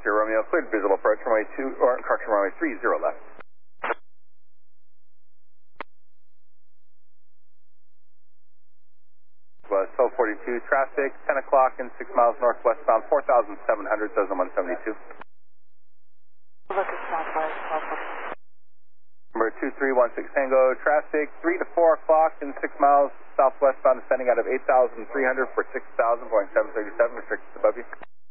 Romeo, cleared visual approach, runway 2, or correction, runway 30 left. Was 1242, traffic, 10 o'clock and 6 miles northwestbound, 4,700, says on 172. Look at southwest, southwest. Number 2316 Tango, traffic, 3 to 4 o'clock and 6 miles southwestbound, descending out of 8,300 for 6,000, Boeing 737, restricted above you.